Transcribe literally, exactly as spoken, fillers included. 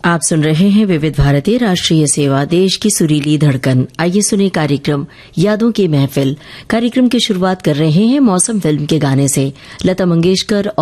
आप सुन रहे हैं विविध भारती राष्ट्रीय सेवा, देश की सुरीली धड़कन। आइए सुने कार्यक्रम यादों की महफिल। कार्यक्रम की शुरुआत कर रहे हैं मौसम फिल्म के गाने से। लता मंगेशकर